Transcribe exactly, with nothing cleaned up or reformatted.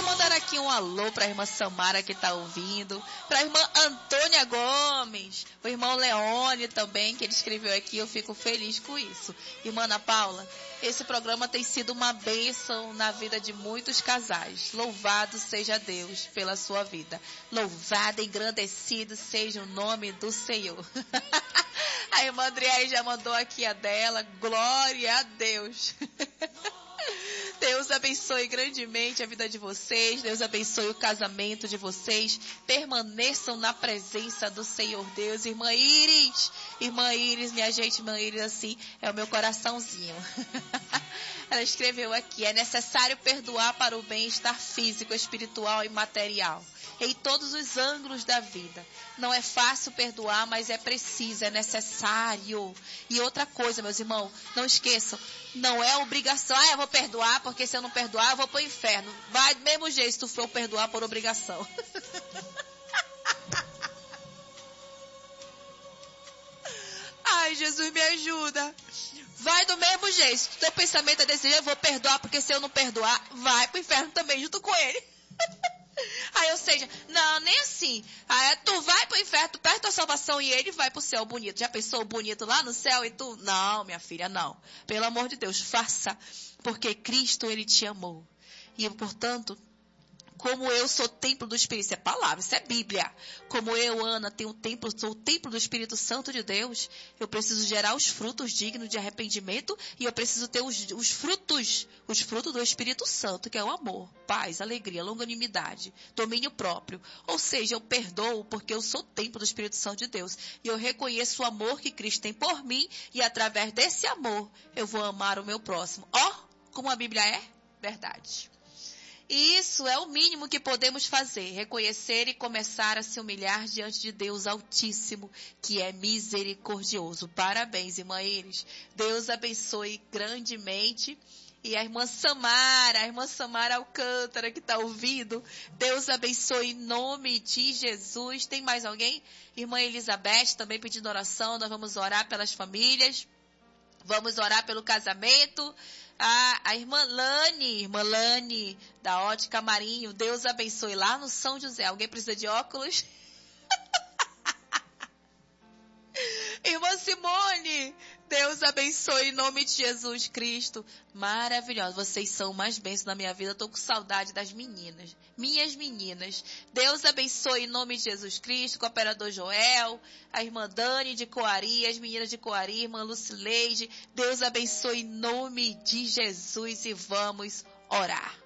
mandar aqui um alô para a irmã Samara que está ouvindo, para a irmã Antônia Gomes, o irmão Leone também, que ele escreveu aqui, eu fico feliz com isso. Irmã Ana Paula, esse programa tem sido uma bênção na vida de muitos casais. Louvado seja Deus pela sua vida. Louvado e engrandecido seja o nome do Senhor. A irmã Adriane já mandou aqui a dela. Glória a Deus. Deus abençoe grandemente a vida de vocês. Deus abençoe o casamento de vocês. Permaneçam na presença do Senhor Deus. Irmã Iris, irmã Iris, minha gente, irmã Iris, assim, é o meu coraçãozinho. Ela escreveu aqui: é necessário perdoar para o bem-estar físico, espiritual e material, em todos os ângulos da vida. Não é fácil perdoar, mas é preciso, é necessário. E outra coisa, meus irmãos, não esqueçam, não é obrigação. Ah, eu vou perdoar, porque se eu não perdoar, eu vou para o inferno. Vai do mesmo jeito se tu for perdoar por obrigação. Ai, Jesus, me ajuda. Vai do mesmo jeito. Se o teu pensamento é desse jeito, eu vou perdoar, porque se eu não perdoar, vai para o inferno também, junto com ele. Aí, ou seja, não, nem assim. Aí, tu vai pro inferno, tu perde tua salvação e ele vai pro céu bonito. Já pensou bonito lá no céu e tu? Não, minha filha, não. Pelo amor de Deus, faça. Porque Cristo, ele te amou. E, portanto, como eu sou templo do Espírito, isso é palavra, isso é Bíblia. Como eu, Ana, tenho o templo, sou o templo do Espírito Santo de Deus, eu preciso gerar os frutos dignos de arrependimento e eu preciso ter os, os frutos, os frutos do Espírito Santo, que é o amor, paz, alegria, longanimidade, domínio próprio. Ou seja, eu perdoo porque eu sou templo do Espírito Santo de Deus e eu reconheço o amor que Cristo tem por mim e através desse amor eu vou amar o meu próximo. Ó, como a Bíblia é verdade. E isso é o mínimo que podemos fazer, reconhecer e começar a se humilhar diante de Deus Altíssimo, que é misericordioso. Parabéns, irmã Iris. Deus abençoe grandemente. E a irmã Samara, a irmã Samara Alcântara que está ouvindo, Deus abençoe em nome de Jesus. Tem mais alguém? Irmã Elizabeth também pedindo oração, nós vamos orar pelas famílias, vamos orar pelo casamento. A, a irmã Lani, irmã Lani, da Ótica Marinho, Deus abençoe lá no São José. Alguém precisa de óculos? Irmã Simone, Deus abençoe em nome de Jesus Cristo. Maravilhosa, vocês são mais bênçãos na minha vida. Estou com saudade das meninas, minhas meninas. Deus abençoe em nome de Jesus Cristo, com o cooperador Joel, a irmã Dani de Coari, as meninas de Coari, irmã Lucileide. Deus abençoe em nome de Jesus e vamos orar.